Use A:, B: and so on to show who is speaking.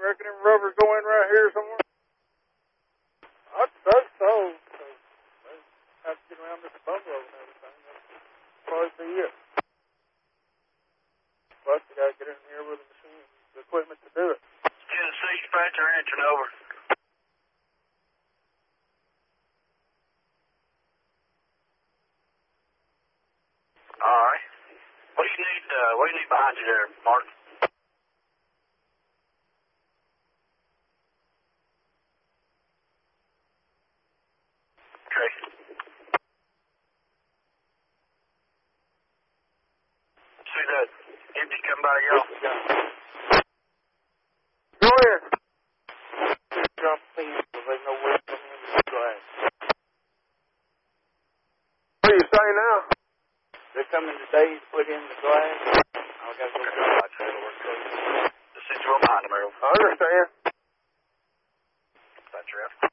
A: reckon them rubbers go in right here somewhere?
B: I suppose so. So they have to get around this bungalow and everything. That's probably it. Plus, they got to get in here with the machine, the equipment to do it.
C: Tennessee, dispatcher answering over. All right. What do you need behind you there, Mark? Okay. See that empty come by y'all?
A: Go ahead.
B: Drop things so they know where to come in the glass.
A: What do you say now?
B: They're coming today to put in the glass. I got to go to the trailer work.
C: Just send you behind them, Earl.
A: I understand.
C: That's right.